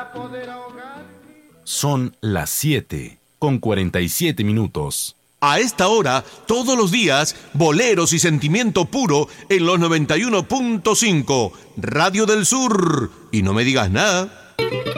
Son las 7:47. A esta hora, todos los días, boleros y sentimiento puro en los 91.5, Radio del Sur. Y no me digas nada.